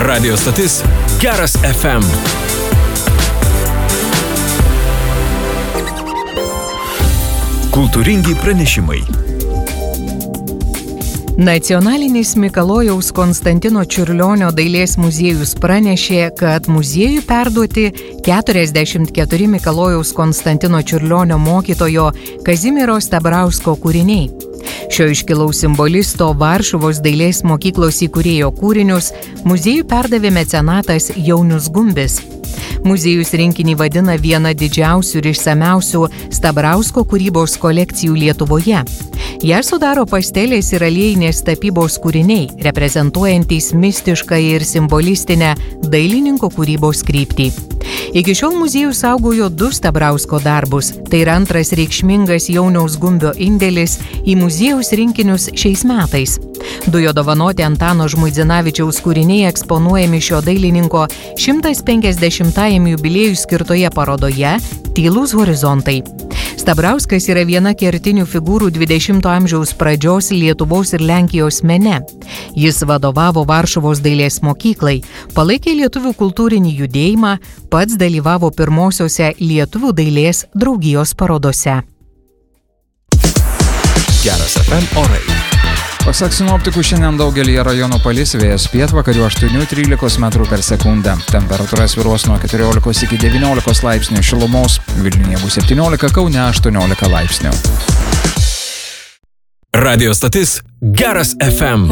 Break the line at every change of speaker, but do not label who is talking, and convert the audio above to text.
Radio stotis Geras FM. Kultūringi pranešimai.
Nacionalinis Mikalojaus Konstantino Čiurlionio dailės muziejus pranešė, kad muziejui perduoti 44 Mikalojaus Konstantino Čiurlionio mokytojo Kazimiero Stabrausko kūriniai. Šio iškilaus simbolisto Varšuvos dailės mokyklos įkūrėjo kūrinius muziejui perdavė mecenatas Jaunius Gumbis. Muziejus rinkinį vadina viena didžiausių ir išsamiausių Stabrausko kūrybos kolekcijų Lietuvoje. Ją sudaro pastelės ir aliejinės tapybos kūriniai, reprezentuojantys mistišką ir simbolistinę dailininko kūrybos kryptį. Iki šiol muziejus saugojo 2 Stabrausko darbus. Tai yra antras reikšmingas Jauniaus Gumbio indėlis į muziejaus rinkinius šiais metais. 2 jo dovanoti Antano Žmuidzinavičiaus kūriniai eksponuojami šio dailininko 150-ajam jubiliejui skirtoje parodoje Tylūs horizontai. Stabrauskas yra viena kertinių figūrų 20 amžiaus pradžios Lietuvos ir Lenkijos mene. Jis vadovavo Varšuvos dailės mokyklai, palaikė lietuvių kultūrinį judėjimą, pats dalyvavo pirmosiose lietuvių dailės draugijos parodose.
Geras FM orai.
Pasak sinoptikų, šiandien daugelį rajonų palis, vėjas pietvakarių 8-13 metrų per sekundę. Temperatūra svyruos nuo 14 iki 19 laipsnių šilumos, Vilniuje bus 17, Kaune 18 laipsnių.
Radio stotis Geras FM.